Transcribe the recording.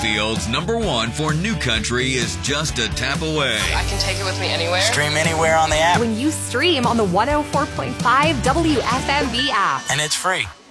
Bakersfield's #1 for new country is just a tap away. I can take it with me anywhere. Stream anywhere on the app. When you stream on the 104.5 WFMB app. And it's free.